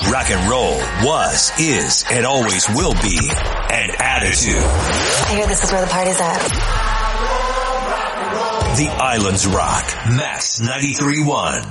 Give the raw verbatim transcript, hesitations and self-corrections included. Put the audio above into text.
Rock and roll was, is, and always will be an attitude. I hear this is where the party's at. The Islands Rock. Max ninety-three point one.